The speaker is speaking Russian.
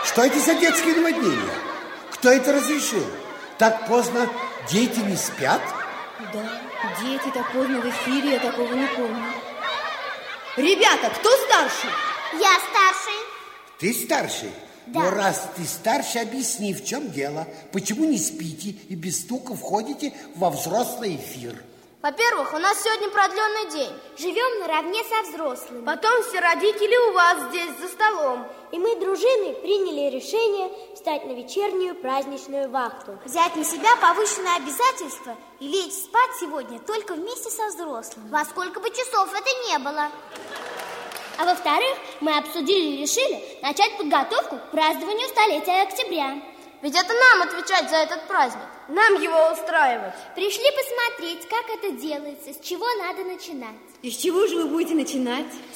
Что это за детские наводнения? Кто это разрешил? Так поздно дети не спят? Да, дети так поздно в эфире, я такого не помню. Ребята, кто старший? Я старший. Ты старший? Да. Но раз ты старший, объясни, в чем дело. Почему не спите и без стука входите во взрослый эфир? Во-первых, у нас сегодня продленный день. Живем наравне со взрослыми. Потом все родители у вас здесь за столом. И мы дружиной приняли решение встать на вечернюю праздничную вахту. Взять на себя повышенное обязательство и лечь спать сегодня только вместе со взрослыми. Во сколько бы часов это не было. А во-вторых, мы обсудили и решили начать подготовку к празднованию столетия октября. Ведь это нам отвечать за этот праздник. Нам его устраивать. Пришли посмотреть, как это делается, с чего надо начинать. И с чего же вы будете начинать?